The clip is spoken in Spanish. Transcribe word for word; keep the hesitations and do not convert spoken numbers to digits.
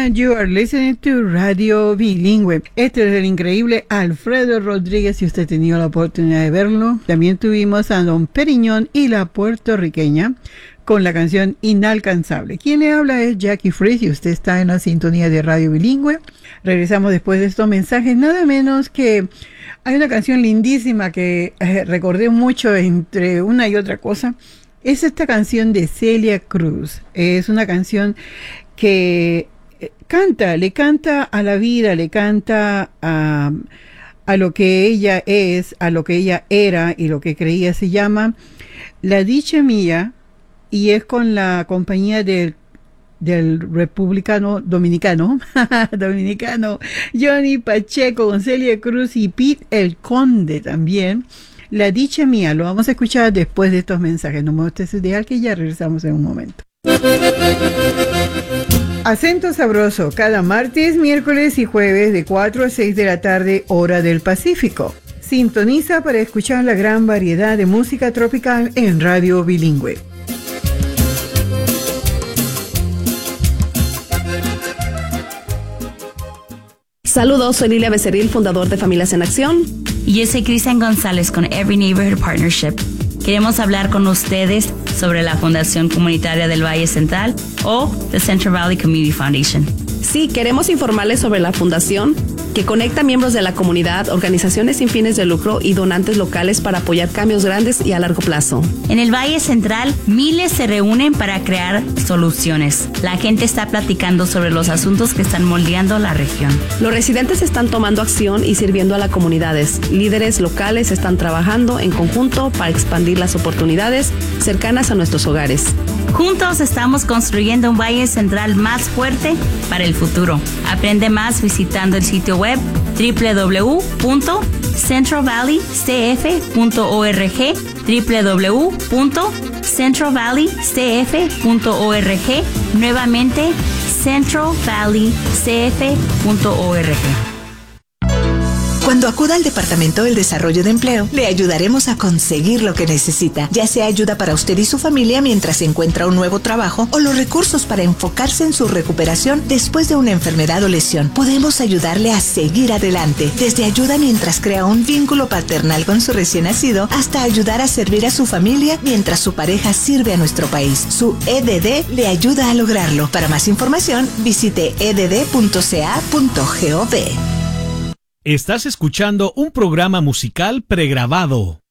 You are listening to Radio Bilingüe. Este es el increíble Alfredo Rodríguez, si usted ha tenido la oportunidad de verlo. También tuvimos a Don Periñón y la puertorriqueña con la canción Inalcanzable. Quien le habla es Jackie Freeze y usted está en la sintonía de Radio Bilingüe. Regresamos después de estos mensajes. Nada menos que hay una canción lindísima que eh, recordé mucho entre una y otra cosa. Es esta canción de Celia Cruz. Es una canción que canta, le canta a la vida, le canta a, a lo que ella es, a lo que ella era y lo que creía. Se llama La Dicha Mía y es con la compañía del, del republicano dominicano, dominicano Johnny Pacheco, con Celia Cruz y Pete el Conde también. La Dicha Mía, lo vamos a escuchar después de estos mensajes. No me gusta ese ideal que ya regresamos en un momento. Acento Sabroso, cada martes, miércoles y jueves de cuatro a seis de la tarde, hora del Pacífico. Sintoniza para escuchar la gran variedad de música tropical en Radio Bilingüe. Saludos, soy Lilia Becerril, fundador de Familias en Acción. Y yo soy Cristian González con Every Neighborhood Partnership. Queremos hablar con ustedes sobre la Fundación Comunitaria del Valle Central o The Central Valley Community Foundation. Sí, queremos informarles sobre la fundación que conecta miembros de la comunidad, organizaciones sin fines de lucro y donantes locales para apoyar cambios grandes y a largo plazo. En el Valle Central, miles se reúnen para crear soluciones. La gente está platicando sobre los asuntos que están moldeando la región. Los residentes están tomando acción y sirviendo a las comunidades. Líderes locales están trabajando en conjunto para expandir las oportunidades cercanas a nuestros hogares. Juntos estamos construyendo un Valle Central más fuerte para el futuro. Aprende más visitando el sitio web doble u doble u doble u punto central valley c f punto org, doble u doble u doble u punto central valley c f punto org, nuevamente central valley c f punto org. Cuando acuda al Departamento del Desarrollo de Empleo, le ayudaremos a conseguir lo que necesita, ya sea ayuda para usted y su familia mientras encuentra un nuevo trabajo o los recursos para enfocarse en su recuperación después de una enfermedad o lesión. Podemos ayudarle a seguir adelante, desde ayuda mientras crea un vínculo paternal con su recién nacido hasta ayudar a servir a su familia mientras su pareja sirve a nuestro país. Su E D D le ayuda a lograrlo. Para más información, visite e d d punto c a punto gov. Estás escuchando un programa musical pregrabado.